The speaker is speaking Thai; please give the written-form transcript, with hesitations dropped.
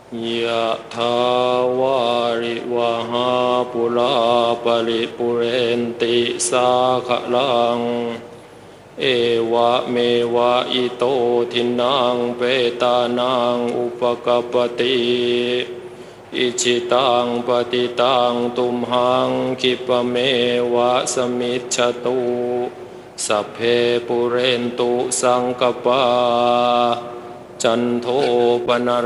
ยะถาวาริวหาปุราปริปุเรนติสาขลังเอวะเมวะอิโตทินังเปตานังอุปกปปติอิจิตังปฏิตังตุมหังคิปะเมวะสมิจฉตุสัพเพปุเรนตุสังกปาจันโทปน